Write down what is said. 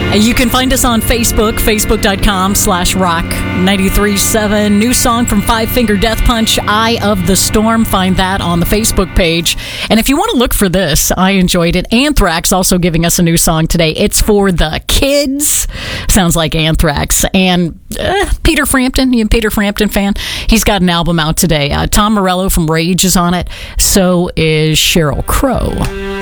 You can find us on Facebook, facebook.com/rock937. New song from Five Finger Death Punch, Eye of the Storm. Find that on the Facebook page. And if you want to look for this, I enjoyed it. Anthrax also giving us a new song today. It's for the kids. Sounds like Anthrax. And Peter Frampton, you a Peter Frampton fan? He's got an album out today. Tom Morello from Rage is on it. So is Sheryl Crow.